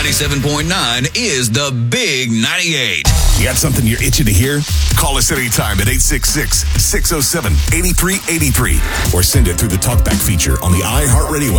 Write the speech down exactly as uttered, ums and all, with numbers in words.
ninety-seven point nine is the Big ninety-eight. You got something you're itching to hear? Call us anytime at eight six six, six oh seven, eight three eight three or send it through the TalkBack feature on the iHeartRadio